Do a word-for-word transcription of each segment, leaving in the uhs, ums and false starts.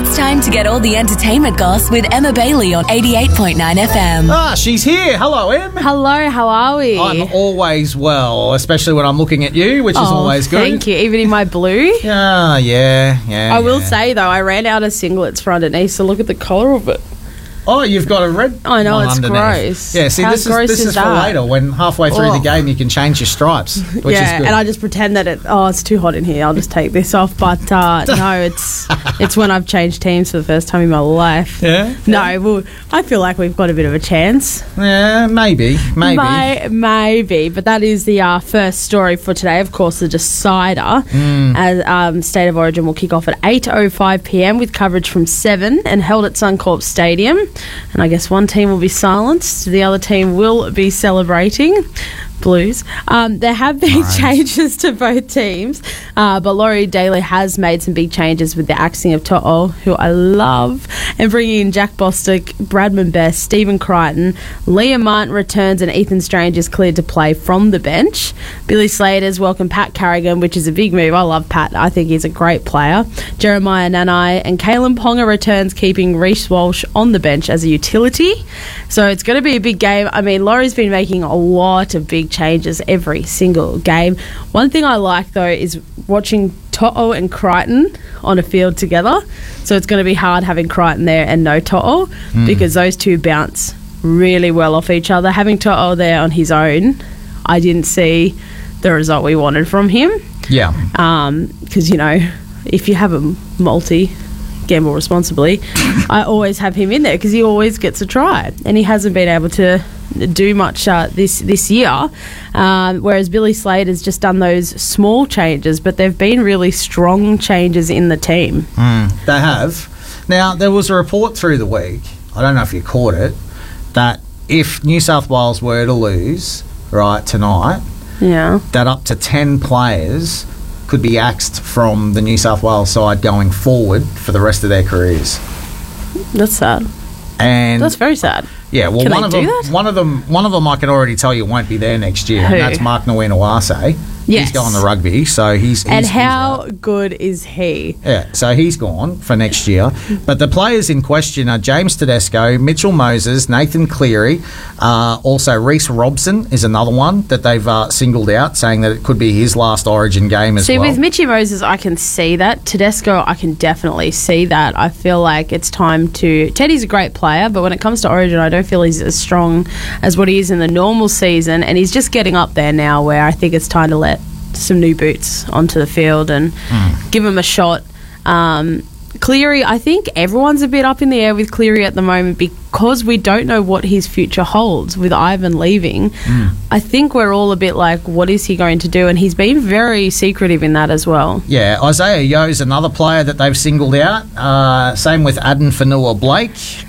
it's time to get all the entertainment goss with Emma Bailey on eighty-eight point nine F M. Ah, she's here. Hello, Em. Hello, how are we? I'm always well, especially when I'm looking at you, which is oh, always good. Thank you. Even in my blue. Yeah, yeah, yeah. I will yeah. say, though, I ran out of singlets for underneath, so look at the colour of it. Oh, you've got a red I know, one it's underneath. gross. Yeah, see, How this is gross this is is for that? later when halfway through Oh. the game you can change your stripes, which yeah, is good. and I just pretend that it. Oh, it's too hot in here. I'll just take this off. But uh, no, it's it's when I've changed teams for the first time in my life. Yeah? No, well, I feel like we've got a bit of a chance. Yeah, maybe, maybe. May, maybe, but that is the uh, first story for today. Of course, the decider. Mm. As um, State of Origin will kick off at eight oh five p.m. with coverage from seven and held at Suncorp Stadium. And I guess one team will be silenced, the other team will be celebrating. Blues. Um, there have been Nice. changes to both teams, uh, but Laurie Daly has made some big changes with the axing of To'o, who I love, and bringing in Jack Bostock, Bradman Best, Stephen Crichton, Liam Martin returns, and Ethan Strange is cleared to play from the bench. Billy Slater's welcomed Pat Carrigan, which is a big move. I love Pat. I think he's a great player. Jeremiah Nanai and Kalen Ponga returns, keeping Reece Walsh on the bench as a utility. So it's going to be a big game. I mean, Laurie's been making a lot of big changes every single game. One thing I like, though, is watching To'o and Crichton on a field together. So it's going to be hard having Crichton there and no To'o Mm. because those two bounce really well off each other. Having To'o there on his own, I didn't see the result we wanted from him. Yeah. Because, you know, if you have a multi, gamble responsibly, I always have him in there because he always gets a try. And he hasn't been able to do much uh, this this year, um, whereas Billy Slater's just done those small changes, but they've been really strong changes in the team. Mm, they have. Now, there was a report through the week, I don't know if you caught it, that if New South Wales were to lose, right, tonight, Yeah. that up to ten players could be axed from the New South Wales side going forward for the rest of their careers. That's sad. And That's very sad. yeah, well, Can one they of do them, that? one of them, one of them, I can already tell you won't be there next year, Who? and that's Mark Nguyenawase. Yes. He's going to rugby, so he's, he's And he's how out. good is he? Yeah, so he's gone for next year. But the players in question are James Tedesco, Mitchell Moses, Nathan Cleary, uh, also Reece Robson is another one that they've uh, singled out, saying that it could be his last Origin game as See, well. with Mitchy Moses, I can see that. Tedesco, I can definitely see that. I feel like it's time to... Teddy's a great player, but when it comes to Origin, I don't feel he's as strong as what he is in the normal season, and he's just getting up there now where I think it's time to let some new boots onto the field and Mm. give him a shot. Um, Cleary, I think everyone's a bit up in the air with Cleary at the moment because we don't know what his future holds with Ivan leaving. Mm. I think we're all a bit like, what is he going to do? And he's been very secretive in that as well. Yeah, Isaiah Yo's another player that they've singled out. Uh, same with Aden Fanua-Blake,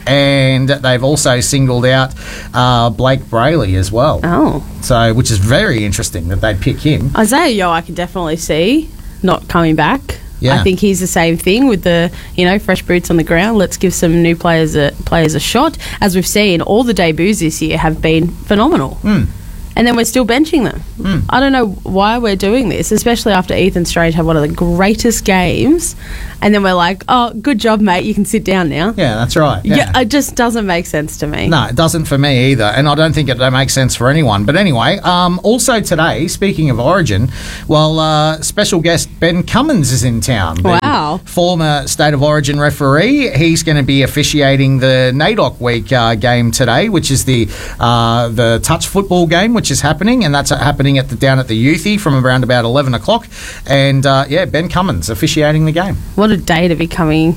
and they've also singled out uh, Blake Brayley as well. Oh. So, which is very interesting that they'd pick him. Isaiah Yo, I can definitely see not coming back. Yeah. I think he's the same thing with the, you know, fresh boots on the ground. Let's give some new players a players a shot. As we've seen, all the debuts this year have been phenomenal. Mm. And then we're still benching them. Mm. I don't know why we're doing this, especially after Ethan Strange had one of the greatest games. And then we're like, oh, good job, mate. You can sit down now. Yeah, that's right. Yeah, it just doesn't make sense to me. No, it doesn't for me either, and I don't think it makes sense for anyone. But anyway, um, also today, speaking of Origin, well, uh, special guest Ben Cummins is in town. The Wow. former State of Origin referee. He's going to be officiating the NAIDOC Week uh, game today, which is the uh, the touch football game, which is happening, and that's happening at the down at the Youthy from around about eleven o'clock. And uh, yeah, Ben Cummins officiating the game. What a day to be coming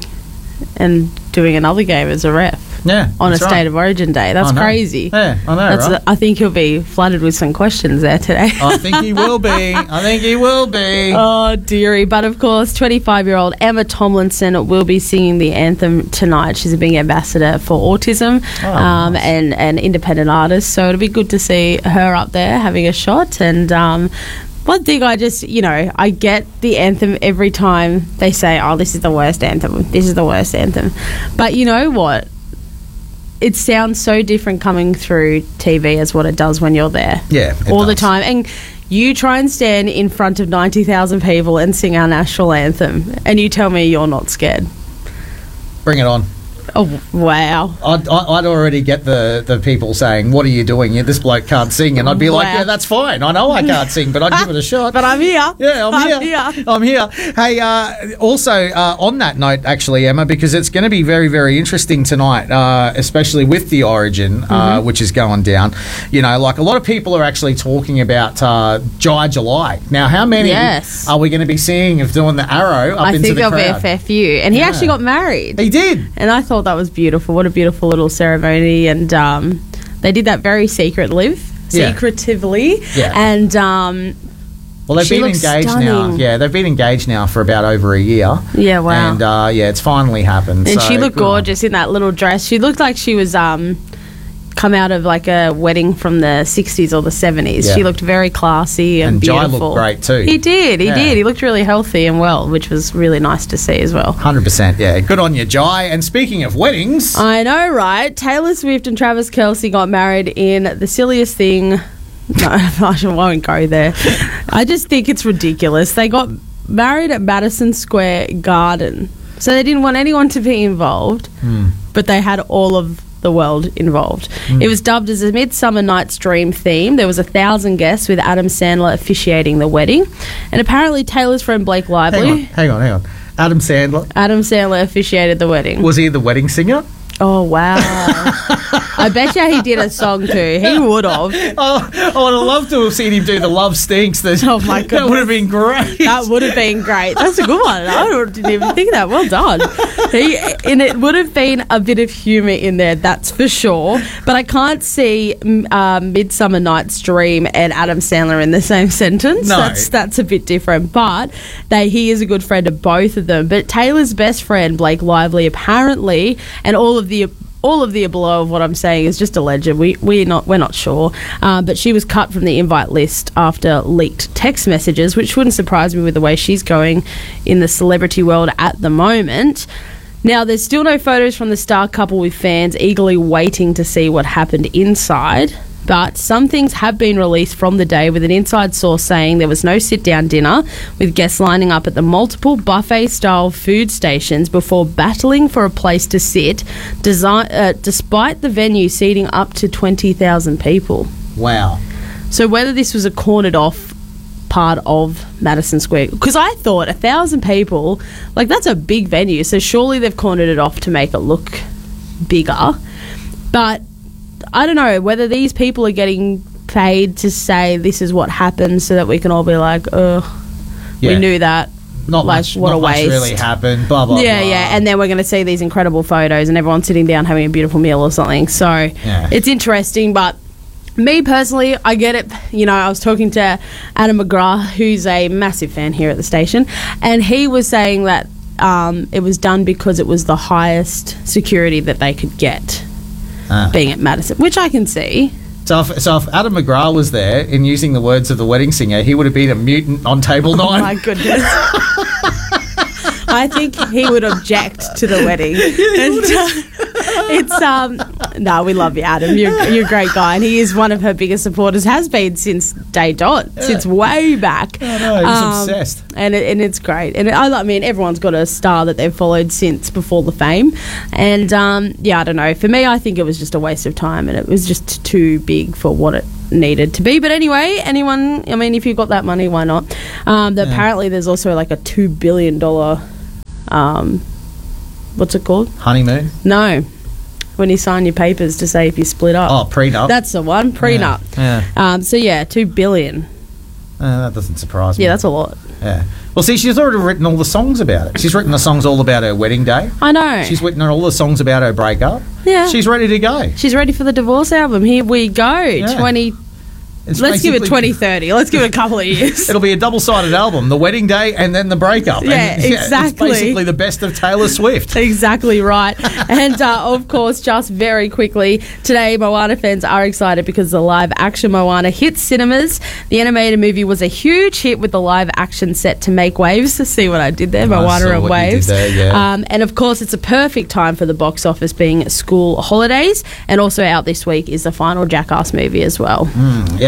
and doing another game as a ref. Yeah, On a that's State right. of Origin day. That's I know. crazy. Yeah, I know, That's right? I think he'll be flooded with some questions there today. I think he will be. I think he will be. Oh, dearie. But of course, twenty-five-year-old Emma Tomlinson will be singing the anthem tonight. She's a big ambassador for autism Oh, um, nice. and an independent artist. So it'll be good to see her up there having a shot. And um, one thing I just, you know, I get the anthem every time they say, oh, this is the worst anthem. This is the worst anthem. But you know what? It sounds so different coming through T V as what it does when you're there. Yeah, it all the does. time. And you try and stand in front of ninety thousand people and sing our national anthem, and you tell me you're not scared. Bring it on. Oh, wow. I'd, I'd already get the, the people saying, what are you doing? Yeah, this bloke can't sing. And I'd be like, Wow. yeah, that's fine. I know I can't sing, but I'd give it a shot. But I'm here. Yeah, I'm, I'm here. here. I'm here. Hey, uh, also, uh, on that note, actually, Emma, because it's going to be very, very interesting tonight, uh, especially with the Origin, uh, Mm-hmm. which is going down. You know, like a lot of people are actually talking about uh, Jai July. Now, how many Yes. are we going to be seeing of doing the arrow up I into think the there'll be a crowd? fair few. And he Yeah. actually got married. He did. And I thought that was beautiful. What a beautiful little ceremony. And um, they did that very secretly. Yeah. Secretively. Yeah. And um, Well, they've She been looks engaged now. stunning. Yeah, they've been engaged now for about over a year. Yeah, wow. And uh, yeah, it's finally happened. and so she looked good on her. gorgeous in that little dress. She looked like she was um, come out of like a wedding from the sixties or the seventies. Yeah. She looked very classy and, And Jai beautiful. looked great too. He did. He Yeah. did. He looked really healthy and well, which was really nice to see as well. one hundred percent, yeah. Good on you, Jai. And speaking of weddings, I know, right? Taylor Swift and Travis Kelce got married in the silliest thing. No, I won't go there. I just think it's ridiculous. They got married at Madison Square Garden. So they didn't want anyone to be involved, Hmm. but they had all of the world involved. It was dubbed as a Midsummer Night's Dream theme. There was a thousand guests with Adam Sandler officiating the wedding. And apparently Taylor's friend Blake hang on, Lively, hang on, hang on. Adam Sandler, Adam Sandler officiated the wedding. was he the wedding singer? Oh, wow. I bet you he did a song too. He would have. Oh, I would have loved to have seen him do the Love Stinks. That, Oh, my That would have been great. That would have been great. That's a good one. I didn't even think of that. Well done. He, and it would have been a bit of humour in there, that's for sure. But I can't see mm, uh, Midsummer Night's Dream and Adam Sandler in the same sentence. No. That's that's a bit different. But they, he is a good friend of both of them. But Taylor's best friend, Blake Lively, apparently, and all of the all of the below of what I'm saying is just alleged. We we're not we're not sure, uh, but she was cut from the invite list after leaked text messages, which wouldn't surprise me with the way she's going in the celebrity world at the moment. Now, there's still no photos from the star couple, with fans eagerly waiting to see what happened inside. But some things have been released from the day, with an inside source saying there was no sit-down dinner, with guests lining up at the multiple buffet-style food stations before battling for a place to sit, desi- uh, despite the venue seating up to twenty thousand people. Wow. So whether this was a cornered off part of Madison Square, because I thought a thousand people, like that's a big venue, so surely they've cornered it off to make it look bigger. But I don't know whether these people are getting paid to say this is what happened so that we can all be like, oh, Yeah. we knew that. Not Like, much, what not a much waste. really happened. Blah, blah, Yeah, blah. yeah, and then we're going to see these incredible photos and everyone sitting down having a beautiful meal or something. So Yeah. it's interesting, but me personally, I get it. You know, I was talking to Adam McGrath, who's a massive fan here at the station, and he was saying that um, it was done because it was the highest security that they could get, Ah. being at Madison, which I can see. So if, so if Adam McGrath was there, in using the words of the wedding singer, he would have been a mutant on table Oh nine. my goodness. I think he would object to the wedding. And, uh, it's um no, we love you, Adam. You're, you're a great guy, and he is one of her biggest supporters. Has been since day dot, since way back. I know, he's obsessed. and it, and it's great. And it, I, I mean, everyone's got a star that they've followed since before the fame. And um, yeah, I don't know. For me, I think it was just a waste of time, and it was just too big for what it needed to be. But anyway, anyone, I mean, if you've got that money, why not? Um, the, Yeah. Apparently, there's also like a two billion dollar. Um, what's it called? Honeymoon? No, when you sign your papers to say if you split up. Oh, prenup. That's the one, prenup. Yeah. Um, so yeah, two billion. Uh, that doesn't surprise me. Yeah, that's a lot. Yeah. Well, see, she's already written all the songs about it. She's written the songs all about her wedding day. I know. She's written all the songs about her breakup. Yeah. She's ready to go. She's ready for the divorce album. Here we go. Yeah. Twenty. It's Let's give it basically- twenty thirty. Let's give it a couple of years. It'll be a double-sided album: the wedding day and then the breakup. Yeah, And, exactly. It's basically the best of Taylor Swift. Exactly right. And uh, of course, just very quickly, today Moana fans are excited because the live action Moana hits cinemas. The animated movie was a huge hit, with the live action set to make waves. See what I did there? I Moana saw and what you did waves. there, yeah. Um, and of course, it's a perfect time for the box office, being school holidays. And also out this week is the final Jackass movie as well. Mm, yeah.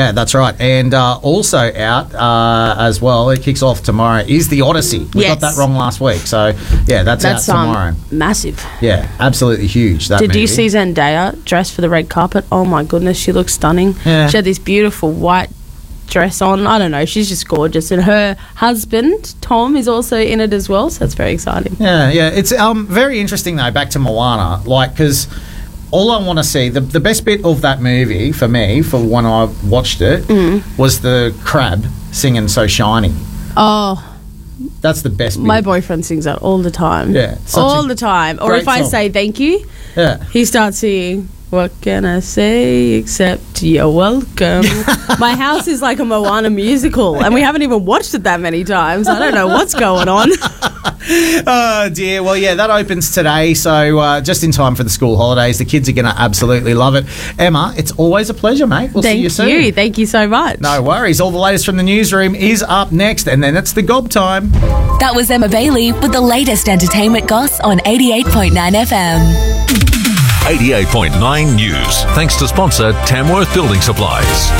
Yeah, that's right. And uh, also out uh, as well, it kicks off tomorrow, is The Odyssey. We Yes. got that wrong last week. So, yeah, that's, That's out tomorrow. um, massive. Yeah, absolutely huge. That Did movie. you see Zendaya dressed for the red carpet? Oh my goodness, she looks stunning. Yeah. She had this beautiful white dress on. I don't know, she's just gorgeous. And her husband, Tom, is also in it as well, so that's very exciting. Yeah, yeah. It's um very interesting, though, back to Moana. Like, because all I want to see, the, the best bit of that movie for me, for when I watched it, Mm. was the crab singing So Shiny. Oh, That's the best bit. my boyfriend sings that all the time. Yeah, such all a the time. Or great if I song. say thank you, Yeah. he starts singing, what can I say except you're welcome. My house is like a Moana musical, and we haven't even watched it that many times. I don't know what's going on. Oh, dear. Well, yeah, that opens today, so uh, just in time for the school holidays. The kids are going to absolutely love it. Emma, it's always a pleasure, mate. We'll Thank see you soon. you. Thank you so much. No worries. All the latest from the newsroom is up next, and then it's the gob time. That was Emma Bailey with the latest entertainment goss on eighty-eight point nine F M. eighty-eight point nine News. Thanks to sponsor Tamworth Building Supplies.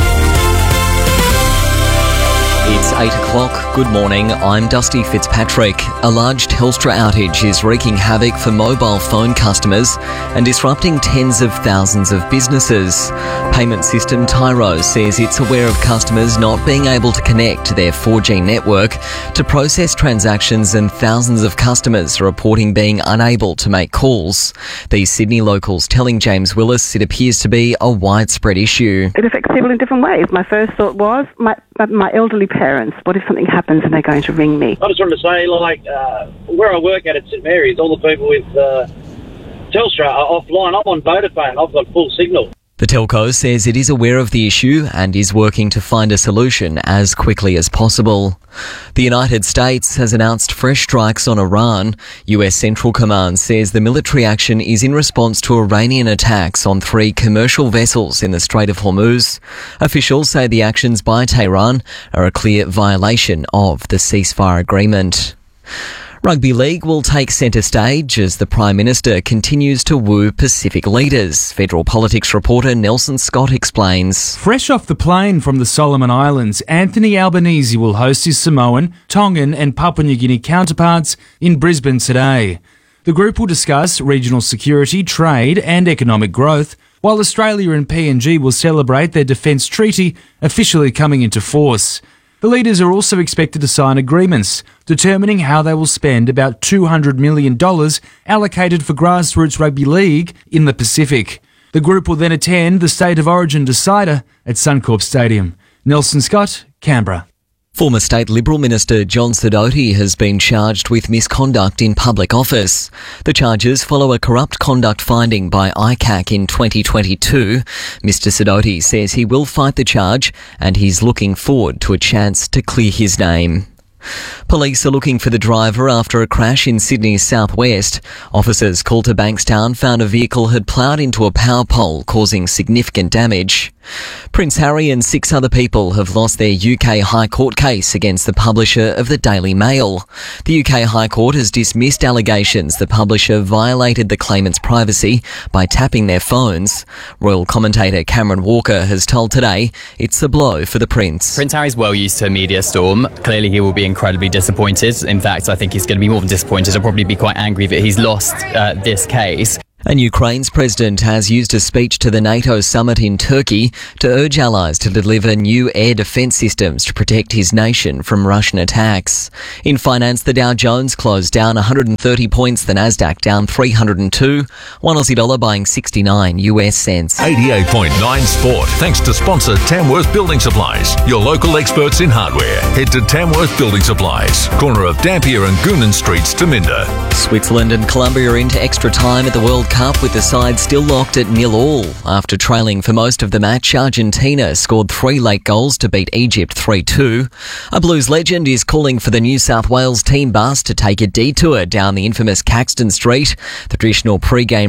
It's eight o'clock. Good morning. I'm Dusty Fitzpatrick. A large Telstra outage is wreaking havoc for mobile phone customers and disrupting tens of thousands of businesses. Payment system Tyro says it's aware of customers not being able to connect to their four G network to process transactions, and thousands of customers are reporting being unable to make calls. These Sydney locals telling James Willis it appears to be a widespread issue. It affects people in different ways. My first thought was my my elderly parents. What if something happens and they're going to ring me? I just wanted to say, like, uh, where I work at at St Mary's, all the people with uh, Telstra are offline. I'm on Vodafone. I've got full signal. The telco says it is aware of the issue and is working to find a solution as quickly as possible. The United States has announced fresh strikes on Iran. U S Central Command says the military action is in response to Iranian attacks on three commercial vessels in the Strait of Hormuz. Officials say the actions by Tehran are a clear violation of the ceasefire agreement. Rugby League will take centre stage as the Prime Minister continues to woo Pacific leaders. Federal politics reporter Nelson Scott explains. Fresh off the plane from the Solomon Islands, Anthony Albanese will host his Samoan, Tongan and Papua New Guinea counterparts in Brisbane today. The group will discuss regional security, trade and economic growth, while Australia and P N G will celebrate their defence treaty officially coming into force. The leaders are also expected to sign agreements determining how they will spend about two hundred million dollars allocated for grassroots rugby league in the Pacific. The group will then attend the State of Origin decider at Suncorp Stadium. Nelson Scott, Canberra. Former State Liberal Minister John Sidoti has been charged with misconduct in public office. The charges follow a corrupt conduct finding by I C A C in twenty twenty-two. Mister Sidoti says he will fight the charge and he's looking forward to a chance to clear his name. Police are looking for the driver after a crash in Sydney's southwest. Officers called to Bankstown found a vehicle had ploughed into a power pole, causing significant damage. Prince Harry and six other people have lost their U K High Court case against the publisher of the Daily Mail. The U K High Court has dismissed allegations the publisher violated the claimant's privacy by tapping their phones. Royal commentator Cameron Walker has told Today it's a blow for the Prince. Prince Harry's well used to a media storm. Clearly he will be incredibly disappointed. In fact, I think he's going to be more than disappointed. He'll probably be quite angry that he's lost uh, this case. And Ukraine's president has used a speech to the NATO summit in Turkey to urge allies to deliver new air defence systems to protect his nation from Russian attacks. In finance, the Dow Jones closed down one hundred thirty points, the Nasdaq down three hundred two, one Aussie dollar buying sixty-nine U S cents. eighty-eight point nine Sport. Thanks to sponsor Tamworth Building Supplies, your local experts in hardware. Head to Tamworth Building Supplies, corner of Dampier and Goonan Streets, Taminda. Switzerland and Colombia are into extra time at the World Cup, with the side still locked at nil all. After trailing for most of the match, Argentina scored three late goals to beat Egypt three two. A Blues legend is calling for the New South Wales team bus to take a detour down the infamous Caxton Street. The traditional pre-game